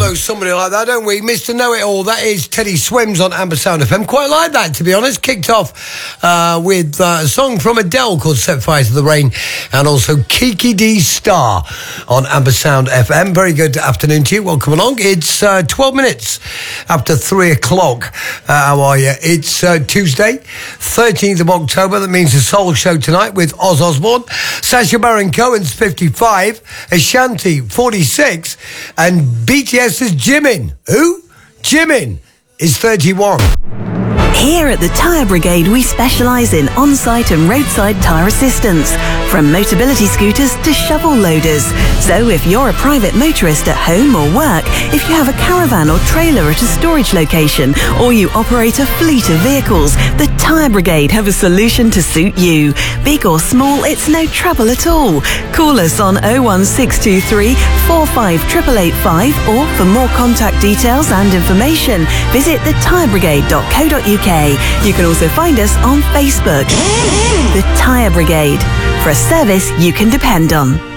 know somebody like that, don't we? Mr. Know-It-All, that is Teddy Swims on Amber Sound FM. Quite like that, to be honest. Kicked off with a song from Adele called Set Fire to the Rain, and also Kiki D Star on Amber Sound FM. Very good afternoon to you. Welcome along. It's 12 minutes after 3 o'clock. How are you? It's Tuesday, 13th of October. That means the Soul Show tonight with Oz Osborne. Sacha Baron Cohen's 55, Ashanti 46, and BTS's Jimin. Who? Jimin is 31. Here at the Tyre Brigade, we specialise in on-site and roadside tyre assistance, from Motability scooters to shovel loaders. So if you're a private motorist at home or work, if you have a caravan or trailer at a storage location, or you operate a fleet of vehicles, the Tyre Brigade have a solution to suit you. Big or small, it's no trouble at all. Call us on 01623 45 885, or for more contact details and information, visit thetyrebrigade.co.uk. You can also find us on Facebook. The Tyre Brigade, for a service you can depend on.